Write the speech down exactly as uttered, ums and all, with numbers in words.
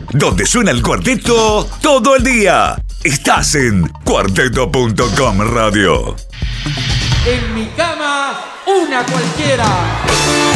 donde suena el cuarteto todo el día. Estás en cuarteto punto com radio. En mi cama, una cualquiera.